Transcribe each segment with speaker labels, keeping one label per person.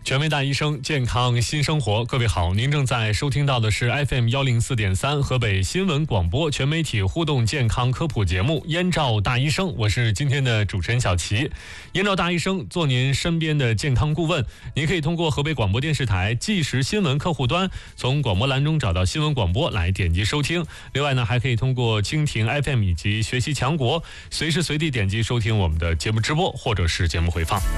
Speaker 1: 全民大医生，健康新生活。各位好，您正在收听到的是 FM104.3 河北新闻广播全媒体互动健康科普节目《燕赵大医生》，我是今天的主持人小齐。燕赵大医生做您身边的健康顾问，您可以通过河北广播电视台即时新闻客户端，从广播栏中找到新闻广播来点击收听。另外呢，还可以通过蜻蜓 FM 以及学习强国，随时随地点击收听我们的节目直播或者是节目回放。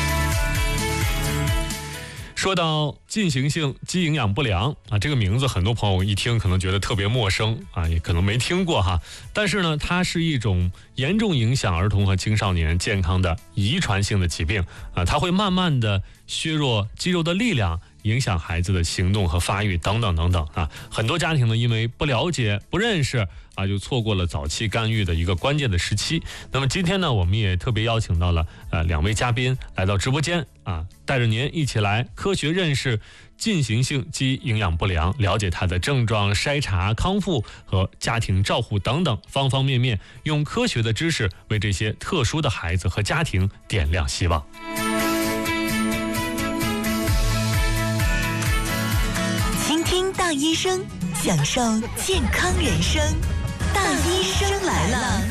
Speaker 1: 说到进行性肌营养不良这个名字很多朋友一听可能觉得特别陌生也可能没听过哈。但是呢，它是一种严重影响儿童和青少年健康的遗传性的疾病它会慢慢的削弱肌肉的力量，影响孩子的行动和发育等等等等很多家庭呢，因为不了解不认识就错过了早期干预的一个关键的时期。那么今天呢，我们也特别邀请到了两位嘉宾来到直播间带着您一起来科学认识进行性肌营养不良，了解它的症状、筛查、康复和家庭照护等等方方面面，用科学的知识为这些特殊的孩子和家庭点亮希望。
Speaker 2: 倾听大医生，享受健康人生。大医生来了。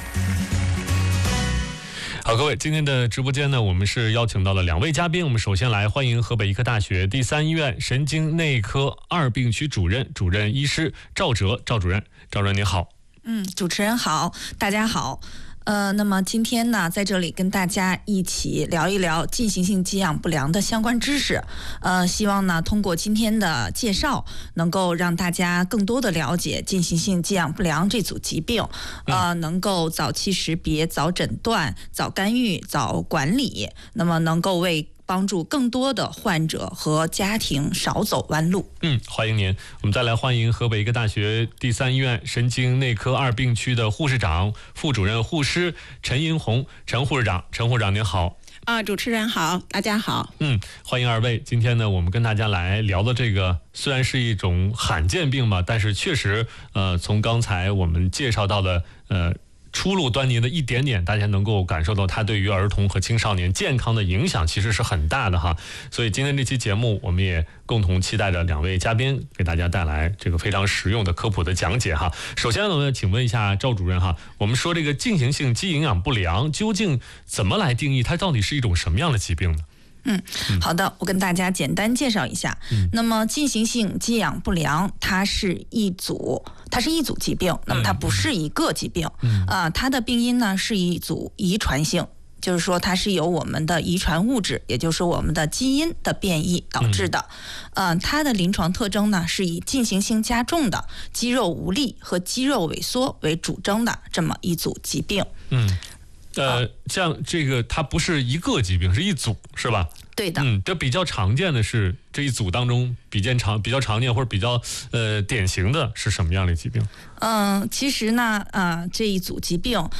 Speaker 1: 好，各位，今天的直播间呢，我们是邀请到了两位嘉宾。我们首先来欢迎河北医科大学第三医院神经内科2病区主任医师赵哲，赵主任您好。
Speaker 3: 主持人好，大家好。那么今天呢，在这里跟大家一起聊一聊进行性肌营养不良的相关知识。希望呢，通过今天的介绍，能够让大家更多的了解进行性肌营养不良这组疾病，能够早期识别、早诊断、早干预、早管理，那么能够帮助更多的患者和家庭少走弯路。
Speaker 1: 欢迎您。我们再来欢迎河北医科大学第三医院神经内科2病区的护士长、副主任护师陈银红，陈护士长您好。
Speaker 4: 主持人好，大家好。
Speaker 1: 欢迎二位。今天呢，我们跟大家来聊的这个虽然是一种罕见病吧，但是确实从刚才我们介绍到的初露端倪的一点点，大家能够感受到它对于儿童和青少年健康的影响其实是很大的哈。所以今天这期节目，我们也共同期待着两位嘉宾给大家带来这个非常实用的科普的讲解哈。首先呢，请问一下赵主任哈，我们说这个进行性肌营养不良究竟怎么来定义？它到底是一种什么样的疾病呢？
Speaker 3: 好的，我跟大家简单介绍一下。那么进行性肌营养不良，它是一组疾病，那么它不是一个疾病。它的病因呢是一组遗传性，就是说它是由我们的遗传物质，也就是我们的基因的变异导致的。它的临床特征呢是以进行性加重的肌肉无力和肌肉萎缩为主征的这么一组疾病。
Speaker 1: 像这个它不是一个疾病，是一组，是吧？
Speaker 3: 对的。
Speaker 1: 这比较常见的是这一组当中比较常见或者比较典型的是什么样的疾病？
Speaker 3: 其实呢，这一组疾病